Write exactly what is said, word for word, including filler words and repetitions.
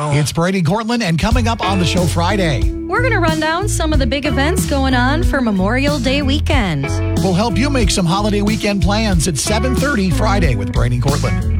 It's Brady Cortland, and coming up on the show Friday, we're going to run down some of the big events going on for Memorial Day weekend. We'll help you make some holiday weekend plans at seven thirty Friday with Brady Cortland.